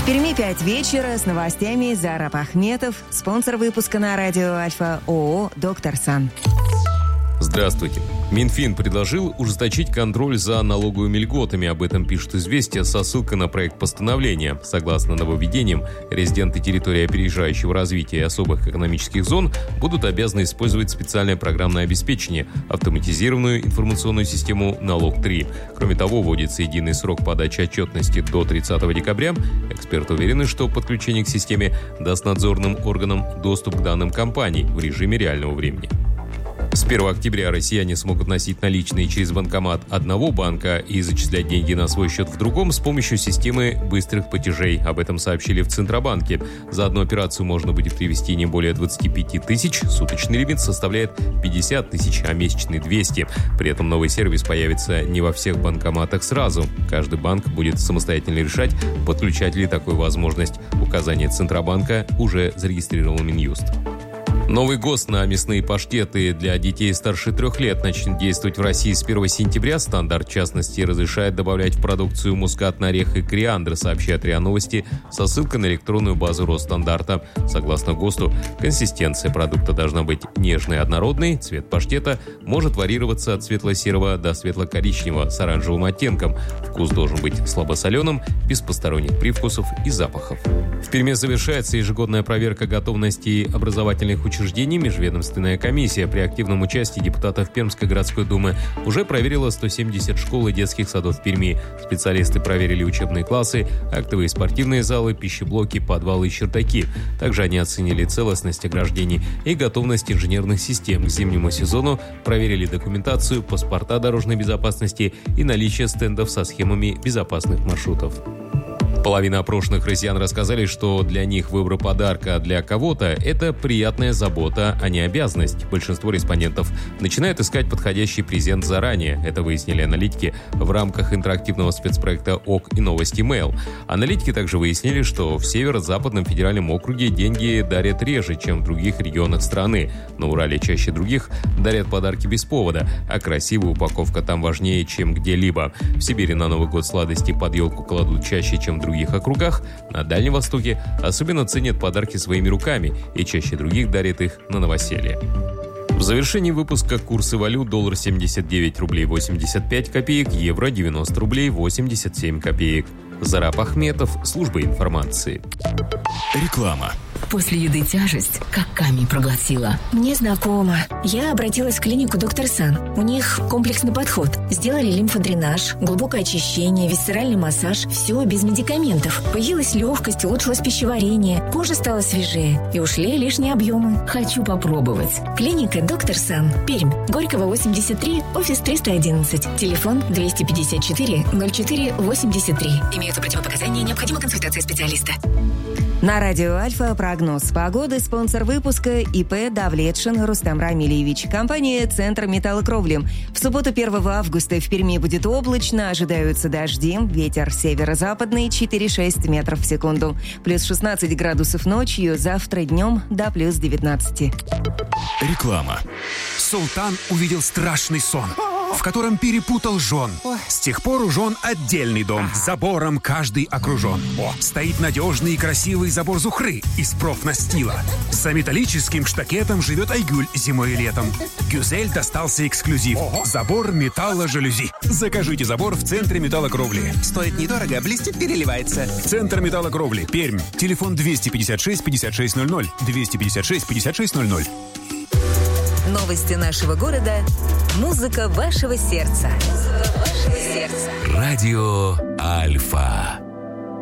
Перми 5 вечера с новостями Зараб Ахметов. Спонсор выпуска на радио Альфа ООО «Доктор Сан». Здравствуйте. Минфин предложил ужесточить контроль за налоговыми льготами. Об этом пишет «Известия» со ссылкой на проект постановления. Согласно нововведениям, резиденты территории опережающего развития и особых экономических зон будут обязаны использовать специальное программное обеспечение, автоматизированную информационную систему «Налог-3». Кроме того, вводится единый срок подачи отчетности до 30 декабря. Эксперты уверены, что подключение к системе даст надзорным органам доступ к данным компаний в режиме реального времени. С 1 октября россияне смогут носить наличные через банкомат одного банка и зачислять деньги на свой счет в другом с помощью системы быстрых платежей. Об этом сообщили в Центробанке. За одну операцию можно будет привести не более 25 тысяч. Суточный лимит составляет 50 тысяч, а месячный 200. При этом новый сервис появится не во всех банкоматах сразу. Каждый банк будет самостоятельно решать, подключать ли такую возможность. Указание Центробанка уже зарегистрировал Минюст. Новый ГОСТ на мясные паштеты для детей старше 3 лет начнет действовать в России с 1 сентября. Стандарт, в частности, разрешает добавлять в продукцию мускатный орех и кориандр, сообщает РИА Новости со ссылкой на электронную базу Росстандарта. Согласно ГОСТу, консистенция продукта должна быть нежной и однородной. Цвет паштета может варьироваться от светло-серого до светло-коричневого с оранжевым оттенком. Вкус должен быть слабосоленым, без посторонних привкусов и запахов. В Перми завершается ежегодная проверка готовности образовательных учреждений. Межведомственная комиссия при активном участии депутатов Пермской городской думы уже проверила 170 школ и детских садов в Перми. Специалисты проверили учебные классы, актовые и спортивные залы, пищеблоки, подвалы и чердаки. Также они оценили целостность ограждений и готовность инженерных систем к зимнему сезону, проверили документацию, паспорта дорожной безопасности и наличие стендов со схемами безопасных маршрутов. Половина опрошенных россиян рассказали, что для них выбор подарка для кого-то – это приятная забота, а не обязанность. Большинство респондентов начинают искать подходящий презент заранее. Это выяснили аналитики в рамках интерактивного спецпроекта ОК и Новости Mail. Аналитики также выяснили, что в Северо-Западном федеральном округе деньги дарят реже, чем в других регионах страны. На Урале чаще других дарят подарки без повода, а красивая упаковка там важнее, чем где-либо. В Сибири на Новый год сладости под елку кладут чаще, чем в других округах. На Дальнем Востоке особенно ценят подарки своими руками и чаще других дарят их на новоселье. В завершении выпуска курсы валют: доллар 79 рублей 85 копеек, евро 90 рублей 87 копеек. Зараб Ахметов, служба информации. Реклама. После еды тяжесть, как камень проглотила. Мне знакомо. Я обратилась в клинику «Доктор Сан». У них комплексный подход. Сделали лимфодренаж, глубокое очищение, висцеральный массаж. Все без медикаментов. Появилась легкость, улучшилось пищеварение. Кожа стала свежее. И ушли лишние объемы. Хочу попробовать. Клиника «Доктор Сан». Пермь. Горького, 83, офис 311. Телефон 254 04 83. Имеются противопоказания, необходима консультация специалиста. На радио Альфа прогноз погоды. Спонсор выпуска ИП Давлетшин Рустам Рамильевич. Компания «Центр металлокровли». В субботу 1 августа в Перми будет облачно. Ожидаются дожди. Ветер северо-западный 4,6 метров в секунду. Плюс 16 градусов ночью. Завтра днем до плюс 19. Реклама. Султан увидел страшный сон, в котором перепутал жен. С тех пор у жен отдельный дом. Забором каждый окружен. Стоит надежный и красивый забор Зухры из профнастила. За металлическим штакетом живет Айгуль зимой и летом. Гюзель достался эксклюзив. Забор металло-жалюзи. Закажите забор в центре металлокровли. Стоит недорого, блестит, переливается. Центр металлокровли. Пермь. Телефон 256 5600. 256 5600. Новости нашего города. Музыка вашего сердца. Радио Альфа.